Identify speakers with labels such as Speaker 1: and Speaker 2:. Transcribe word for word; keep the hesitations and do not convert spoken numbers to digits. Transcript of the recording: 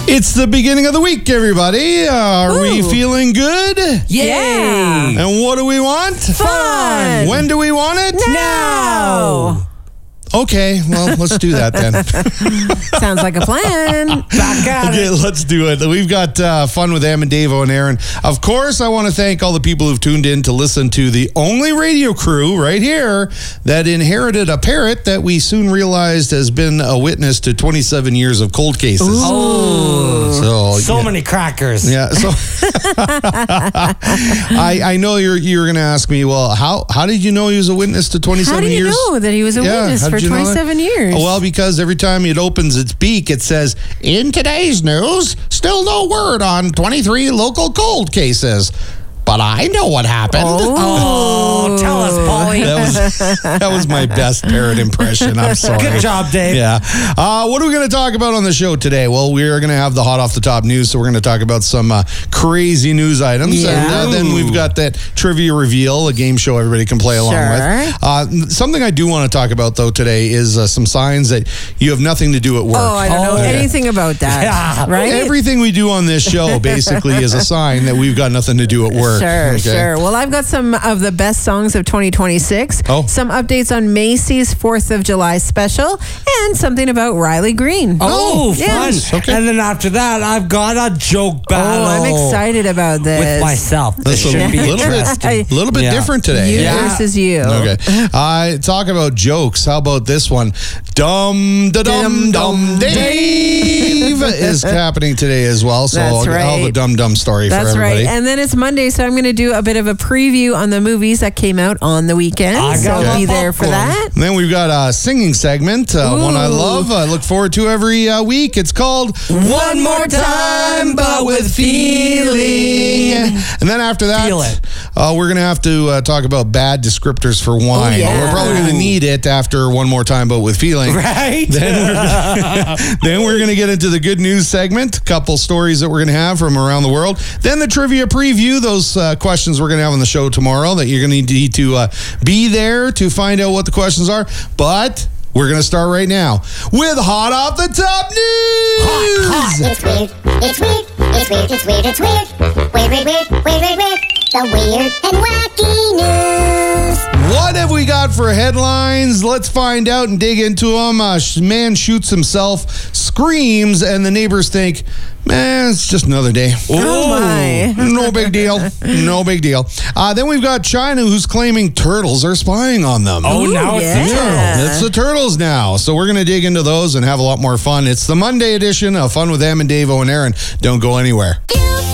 Speaker 1: It's the beginning of the week, everybody. Are Ooh. we feeling good?
Speaker 2: Yeah.
Speaker 1: And what do we want?
Speaker 2: Fun.
Speaker 1: When do we want it?
Speaker 2: Now.
Speaker 1: Okay, well, let's do that then.
Speaker 2: Sounds like a plan.
Speaker 1: Back at okay, it. Let's do it. We've got uh, fun with Em and Davo and Aaron. Of course, I want to thank all the people who've tuned in to listen to the only radio crew right here that inherited a parrot that we soon realized has been a witness to twenty-seven years of cold cases.
Speaker 3: Oh,
Speaker 1: so,
Speaker 3: so
Speaker 1: yeah.
Speaker 3: many crackers.
Speaker 1: Yeah. So I I know you're you're going to ask me, well, how how did you know he was a witness to twenty-seven years?
Speaker 2: How did you know that he was a
Speaker 1: yeah,
Speaker 2: witness for twenty-seven years?
Speaker 1: Well, because every time it opens its beak, it says, in today's news, still no word on twenty-three local cold cases. But I know what happened.
Speaker 2: Oh,
Speaker 3: oh tell us, Paulie.
Speaker 1: That was, that was my best parrot impression. I'm sorry.
Speaker 3: Good job, Dave.
Speaker 1: Yeah. Uh, what are we going to talk about on the show today? Well, we are going to have the hot off the top news, so we're going to talk about some uh, crazy news items.
Speaker 2: Yeah.
Speaker 1: And uh, then we've got that trivia reveal, a game show everybody can play along
Speaker 2: sure.
Speaker 1: with. Uh, something I do want to talk about, though, today is uh, some signs that you have nothing to do at work.
Speaker 2: Oh, I don't know
Speaker 1: okay.
Speaker 2: anything about that.
Speaker 3: Yeah.
Speaker 2: Right?
Speaker 1: Everything we do on this show basically is a sign that we've got nothing to do at work.
Speaker 2: Sure,
Speaker 1: okay?
Speaker 2: sure. Well, I've got some of the best songs of twenty twenty-six,
Speaker 1: oh.
Speaker 2: some updates on Macy's fourth of July special, and something about Riley Green.
Speaker 3: Oh, fun.
Speaker 2: Yeah.
Speaker 1: Okay.
Speaker 3: And then after that, I've got a joke battle.
Speaker 2: Oh, I'm excited about this.
Speaker 3: With myself.
Speaker 1: This
Speaker 3: This
Speaker 1: a
Speaker 3: should be
Speaker 1: little
Speaker 3: interesting.
Speaker 1: bit, little bit
Speaker 3: Yeah.
Speaker 1: different today.
Speaker 2: You
Speaker 3: Yeah.
Speaker 2: versus you.
Speaker 1: Okay. Uh, talk about jokes. How about this one? Dum da dum dum Dave is happening today as well. So
Speaker 2: That's
Speaker 1: I'll,
Speaker 2: right.
Speaker 1: I'll have a dum dum story
Speaker 2: That's
Speaker 1: for everybody.
Speaker 2: right. And then it's Monday, so I'm going to do a bit of a preview on the movies that came out on the weekend.
Speaker 3: I
Speaker 2: So
Speaker 3: got
Speaker 2: I'll be
Speaker 3: my
Speaker 2: there for
Speaker 3: popcorn.
Speaker 2: that.
Speaker 1: And then we've got a singing segment, uh, one I love. I look forward to every uh, week. It's called
Speaker 3: One More Time, But With Feeling.
Speaker 1: And then after that,
Speaker 3: Feel it.
Speaker 1: Uh, we're going to have to uh, talk about bad descriptors for wine.
Speaker 2: yeah.
Speaker 1: We're probably going to need it after One More Time, But With Feeling.
Speaker 3: Right?
Speaker 1: Then we're, then we're going to get into the good news segment, a couple stories that we're going to have from around the world. Then the trivia preview, those uh, questions we're going to have on the show tomorrow that you're going to need to uh, be there to find out what the questions are. But we're going to start right now with Hot Off the Top News.
Speaker 4: Hot, hot. It's weird. It's weird. It's weird. It's weird. It's weird. Weird, weird, weird, weird, weird, weird. The weird and wacky news.
Speaker 1: What have we got for headlines? Let's find out and dig into them. Uh, man shoots himself, screams, and the neighbors think, man, it's just another day.
Speaker 2: Oh, my.
Speaker 1: No big deal. No big deal. Uh, then we've got China, who's claiming turtles are spying on them.
Speaker 3: Oh, now it's
Speaker 2: yeah.
Speaker 3: the turtle.
Speaker 1: It's the turtles now. So we're going to dig into those and have a lot more fun. It's the Monday edition of Fun with Em and Davo and Aaron. Don't go anywhere.
Speaker 4: You